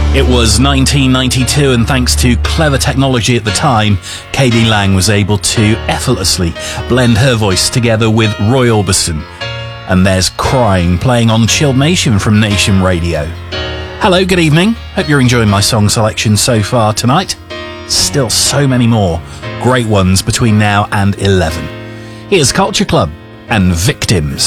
It was 1992, and thanks to clever technology at the time, K.D. Lang was able to effortlessly blend her voice together with Roy Orbison. And there's Crying, playing on Chilled Nation from Nation Radio. Hello, good evening. Hope you're enjoying my song selection so far tonight. Still so many more great ones between now and 11. Here's Culture Club and Victims.